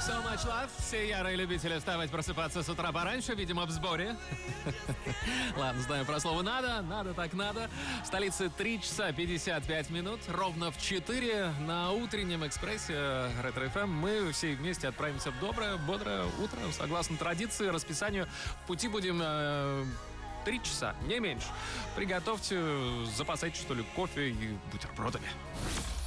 So much love. Все ярые любители вставать, просыпаться с утра пораньше, видимо, в сборе. Ладно, знаем про слово «надо». Надо так надо. В столице 3 часа 55 минут. Ровно в 4 на утреннем экспрессе Ретро-ФМ мы все вместе отправимся в доброе, бодрое утро. Согласно традиции, расписанию, в пути будем 3 часа, не меньше. Приготовьте, запасайте, что ли, кофе и бутербродами.